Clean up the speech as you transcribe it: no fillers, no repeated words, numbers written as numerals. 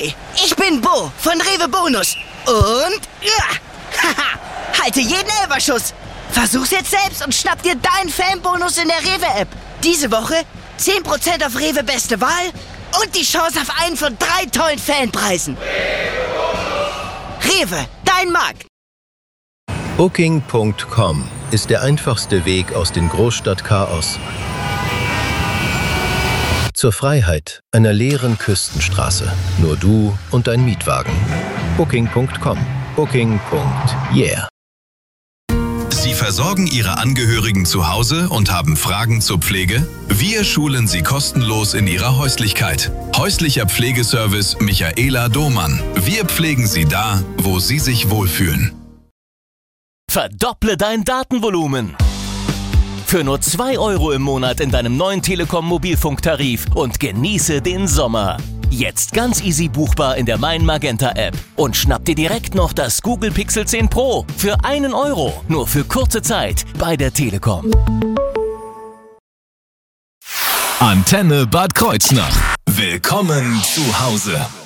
Hi, ich bin Bo von Rewe Bonus. Und halte jeden Elferschuss. Versuch's jetzt selbst und schnapp dir deinen Fanbonus in der Rewe-App. Diese Woche 10% auf Rewe Beste Wahl und die Chance auf einen von 3 tollen Fanpreisen. Rewe, dein Markt. Booking.com ist der einfachste Weg aus dem Großstadtchaos zur Freiheit einer leeren Küstenstraße. Nur du und dein Mietwagen. Booking.com. Booking.yeah. Sie versorgen Ihre Angehörigen zu Hause und haben Fragen zur Pflege? Wir schulen Sie kostenlos in Ihrer Häuslichkeit. Häuslicher Pflegeservice Michaela Domann. Wir pflegen Sie da, wo Sie sich wohlfühlen. Verdopple dein Datenvolumen. Für nur 2 € im Monat in deinem neuen Telekom-Mobilfunktarif und genieße den Sommer. Jetzt ganz easy buchbar in der Mein Magenta App. Und schnapp dir direkt noch das Google Pixel 10 Pro für 1 €. Nur für kurze Zeit bei der Telekom. Antenne Bad Kreuznach. Willkommen zu Hause.